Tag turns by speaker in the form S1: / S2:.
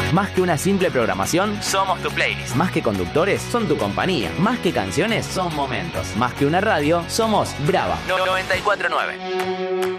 S1: Más que una simple programación, somos tu playlist. Más que conductores, son tu compañía. Más que canciones, son momentos. Más que una radio, somos Brava 94.9.